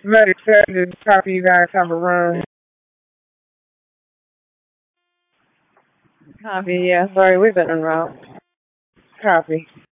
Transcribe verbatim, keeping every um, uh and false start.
Not accepted. Copy, you guys have a room. Copy, yeah. Sorry, we've been en route. Copy.